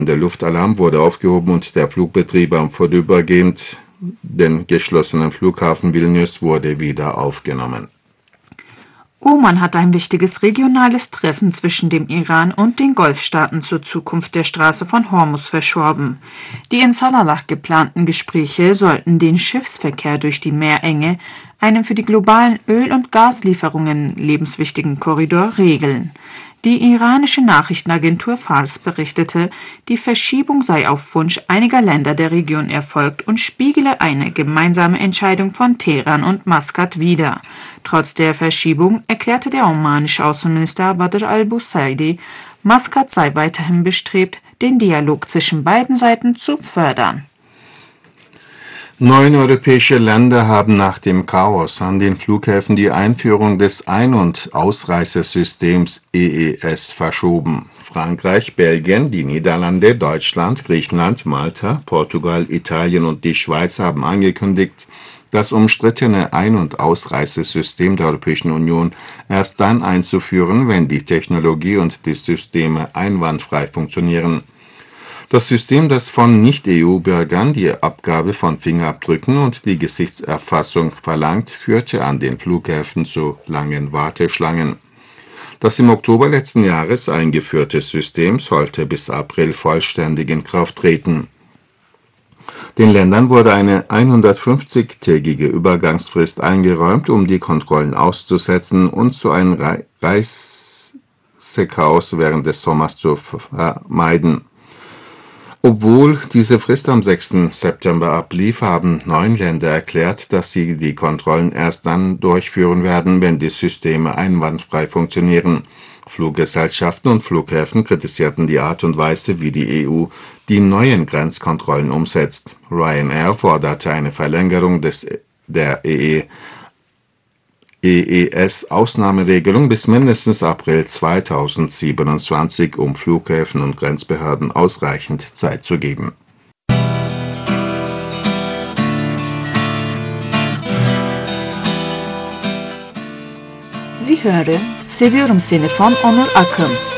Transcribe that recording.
Der Luftalarm wurde aufgehoben und der Flugbetrieb am vorübergehend den geschlossenen Flughafen Vilnius wurde wieder aufgenommen. Oman hat ein wichtiges regionales Treffen zwischen dem Iran und den Golfstaaten zur Zukunft der Straße von Hormuz verschoben. Die in Salalah geplanten Gespräche sollten den Schiffsverkehr durch die Meerenge, einen für die globalen Öl- und Gaslieferungen lebenswichtigen Korridor, regeln. Die iranische Nachrichtenagentur Fars berichtete, die Verschiebung sei auf Wunsch einiger Länder der Region erfolgt und spiegele eine gemeinsame Entscheidung von Teheran und Maskat wider. Trotz der Verschiebung erklärte der omanische Außenminister Badr al-Busaidi, Maskat sei weiterhin bestrebt, den Dialog zwischen beiden Seiten zu fördern. 9 europäische Länder haben nach dem Chaos an den Flughäfen die Einführung des Ein- und Ausreisesystems EES verschoben. Frankreich, Belgien, die Niederlande, Deutschland, Griechenland, Malta, Portugal, Italien und die Schweiz haben angekündigt, das umstrittene Ein- und Ausreisesystem der Europäischen Union erst dann einzuführen, wenn die Technologie und die Systeme einwandfrei funktionieren. Das System, das von Nicht-EU-Bürgern die Abgabe von Fingerabdrücken und die Gesichtserfassung verlangt, führte an den Flughäfen zu langen Warteschlangen. Das im Oktober letzten Jahres eingeführte System sollte bis April vollständig in Kraft treten. Den Ländern wurde eine 150-tägige Übergangsfrist eingeräumt, um die Kontrollen auszusetzen und so ein Reisechaos während des Sommers zu vermeiden. Obwohl diese Frist am 6. September ablief, haben 9 Länder erklärt, dass sie die Kontrollen erst dann durchführen werden, wenn die Systeme einwandfrei funktionieren. Fluggesellschaften und Flughäfen kritisierten die Art und Weise, wie die EU die neuen Grenzkontrollen umsetzt. Ryanair forderte eine Verlängerung der EES-Ausnahmeregelung bis mindestens April 2027, um Flughäfen und Grenzbehörden ausreichend Zeit zu geben. Sie hören Seviyorum Seni von Onur Akın.